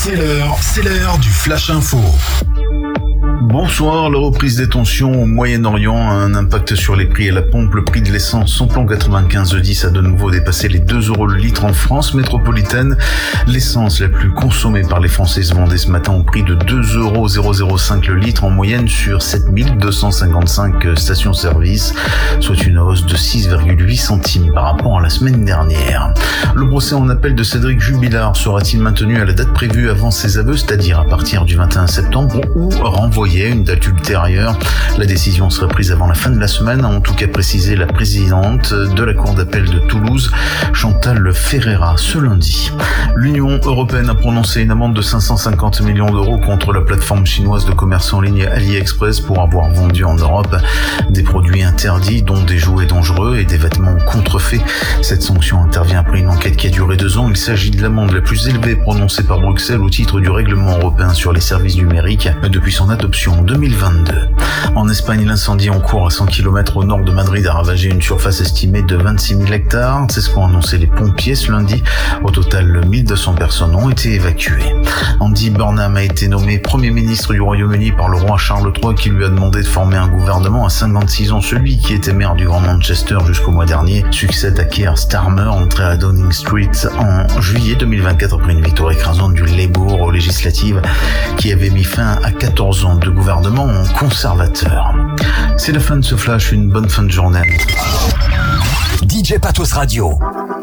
C'est l'heure du Flash Info. Bonsoir, la reprise des tensions au Moyen-Orient a un impact sur les prix à la pompe. Le prix de l'essence samplon 95 a de nouveau dépassé les 2 € le litre en France métropolitaine. L'essence la plus consommée par les Français se vendait ce matin au prix de 2,005 € le litre en moyenne sur 7255 stations-service, soit une hausse de 6,8 centimes par rapport à la semaine dernière. Le procès en appel de Cédric Jubilard sera-t-il maintenu à la date prévue avant ses aveux, c'est-à-dire à partir du 21 septembre, ou renvoyé à une date ultérieure? La décision serait prise avant la fin de la semaine, a en tout cas précisé la présidente de la Cour d'appel de Toulouse, Chantal Ferreira, ce lundi. L'Union européenne a prononcé une amende de 550 millions d'euros contre la plateforme chinoise de commerce en ligne AliExpress pour avoir vendu en Europe des produits interdits, dont des jouets dangereux et des vêtements contrefaits. Cette sanction intervient après une enquête qui a duré 2 ans. Il s'agit de l'amende la plus élevée prononcée par Bruxelles au titre du règlement européen sur les services numériques depuis son adoption en 2022. En Espagne, l'incendie en cours à 100 km au nord de Madrid a ravagé une surface estimée de 26 000 hectares. C'est ce qu'ont annoncé les pompiers ce lundi. Au total, 1200 personnes ont été évacuées. Andy Burnham a été nommé Premier ministre du Royaume-Uni par le roi Charles III, qui lui a demandé de former un gouvernement à 56 ans. Celui qui était maire du Grand Manchester jusqu'au mois dernier succède à Keir Starmer, entré à Downing Street en juillet 2024 après une victoire écrasante du Labour aux législatives qui avait mis fin à 14 ans de gouvernement conservateur. C'est la fin de ce flash, une bonne fin de journée. DJ Patos Radio.